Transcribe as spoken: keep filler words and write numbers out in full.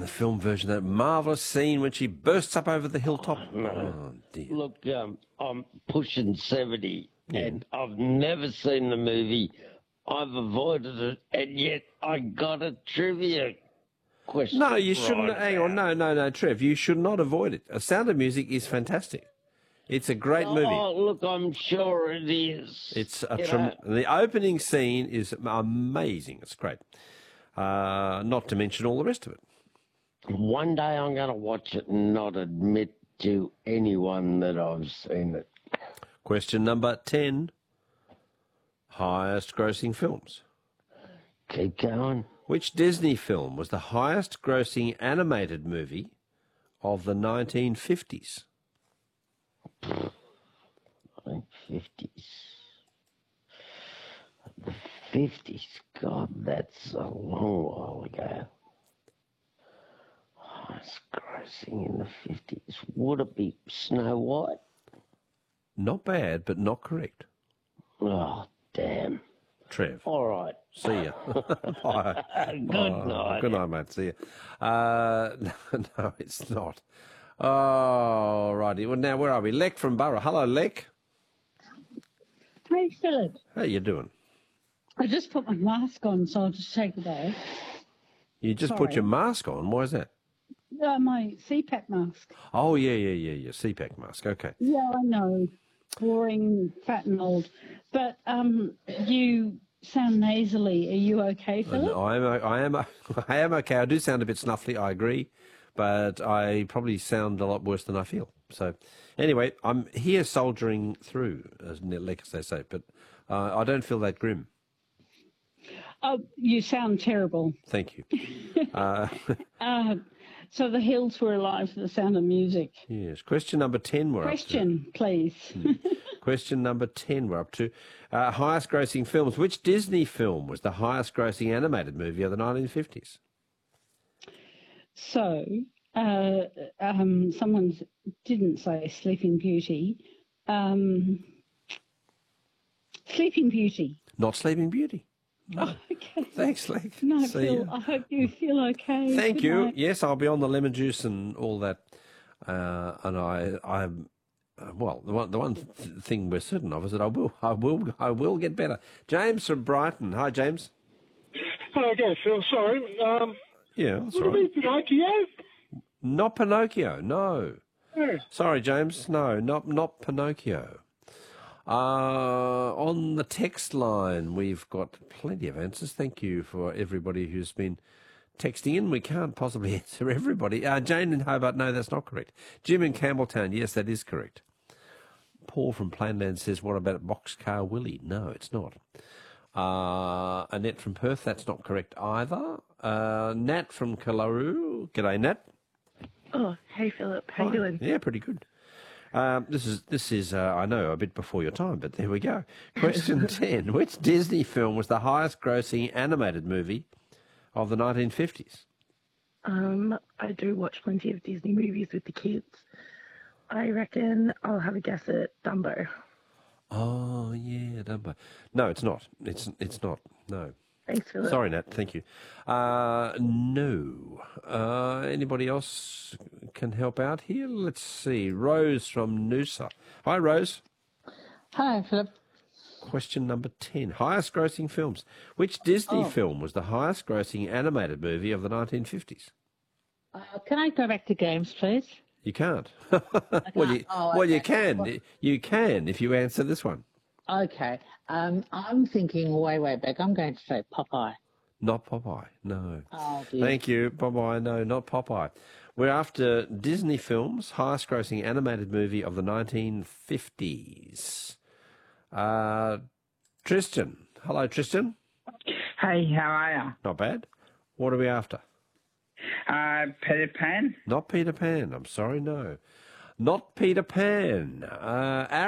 the film version, that marvellous scene when she bursts up over the hilltop. Oh, no. Oh, dear. Look, um, I'm pushing seventy, Yeah. and I've never seen the movie. I've avoided it, and yet I got a trivia question. No, you shouldn't. right Hang on. about. No, no, no, Trev. You should not avoid it. A Sound of Music is fantastic. It's a great movie. Oh, look, I'm sure it is. It's a You trem- know, the opening scene is amazing. It's great. Uh, not to mention all the rest of it. one day I'm going to watch it and not admit to anyone that I've seen it. Question number ten. Highest grossing films. Keep going. Which Disney film was the highest grossing animated movie of the nineteen fifties? fifties. The fifties. God, that's a long while ago. Highest grossing in the fifties. Would it be Snow White? Not bad, but not correct. Oh, damn. Trev. All right. See ya. Bye. Good Oh, night. Good night, mate. See ya. Uh, no, it's not. Oh, righty. Well, now, where are we? Lek from Borough. Hello, Lek. Hey, Philip. How you doing? I just put my mask on, so I'll just take it out. You just put Sorry. your mask on. Why is that? Uh, my C PAP mask. Oh, yeah, yeah, yeah, yeah. C PAC mask. Okay. Yeah, I know. Boring, fat and old. But um, you sound nasally. Are you okay, And Philip? I am, I am, I am okay. I do sound a bit snuffly, I agree, but I probably sound a lot worse than I feel. So, anyway, I'm here soldiering through, as like as they say, but uh, I don't feel that grim. Oh, you sound terrible. Thank you. uh, Uh, so the hills were alive to the sound of music. yes. Question number ten. We're Question, please. up to. Question number ten. We're up to uh, highest grossing films. Which Disney film was the highest grossing animated movie of the nineteen fifties? So, uh, um, someone didn't say Sleeping Beauty. Um, Sleeping Beauty. Not Sleeping Beauty. Oh, okay. Thanks, Lake. No, See Phil, ya. I hope you feel okay. Thank Good you. night. Yes, I'll be on the lemon juice and all that. Uh, and I, I'm, uh, well, the one, the one th- thing we're certain of is that I will, I will, I will get better. James from Brighton. Hi, James. Hello again, Phil. Sorry. Um, Yeah, that's what all do you right. mean, Pinocchio? Not Pinocchio. No. Yeah. Sorry, James. No, not not Pinocchio. Uh, on the text line, we've got plenty of answers. Thank you for everybody who's been texting in. We can't possibly answer everybody. Uh, Jane in Hobart, no, that's not correct. Jim in Campbelltown, yes, that is correct. Paul from Plainland says, what about Boxcar Willie? No, it's not. Uh, Annette from Perth, that's not correct either. Uh, Nat from Kalaru, g'day, Nat. Oh, hey Philip, how you Hi. doing? Yeah, pretty good. Um, this is this is uh, I know a bit before your time, but there we go. Question ten: which Disney film was the highest-grossing animated movie of the nineteen fifties? Um, I do watch plenty of Disney movies with the kids. I reckon I'll have a guess at Dumbo. Oh yeah, Dumbo. No, it's not. It's it's not. No. Thanks, Philip. Sorry, Nat. Thank you. Uh, no. Uh, anybody else can help out here? Let's see. Rose from Noosa. Hi, Rose. Hi, Philip. Question number ten. Highest grossing films. Which Disney Oh. film was the highest grossing animated movie of the nineteen fifties? Uh, can I go back to games, please? You can't. well, you, Oh, well, you okay. can. Well- You can if you answer this one. Okay. Um, I'm thinking way, way back. I'm going to say Popeye. Not Popeye. No. Oh, dear. Thank you. Popeye. No, not Popeye. We're after Disney films, highest grossing animated movie of the nineteen fifties. Uh, Tristan. Hello, Tristan. Hey, how are you? Not bad. What are we after? Uh, Peter Pan? Not Peter Pan. I'm sorry, no. Not Peter Pan. Uh,